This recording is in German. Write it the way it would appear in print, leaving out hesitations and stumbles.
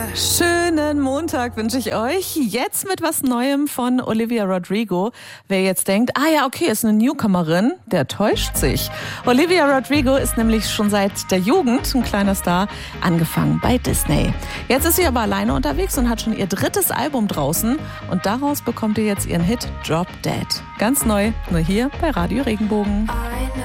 Schönen Montag wünsche ich euch. Jetzt mit was Neuem von Olivia Rodrigo. Wer jetzt denkt, okay, ist eine Newcomerin, der täuscht sich. Olivia Rodrigo ist nämlich schon seit der Jugend ein kleiner Star, angefangen bei Disney. Jetzt ist sie aber alleine unterwegs und hat schon ihr 3. Album draußen. Und daraus bekommt ihr jetzt ihren Hit Drop Dead. Ganz neu, nur hier bei Radio Regenbogen. I know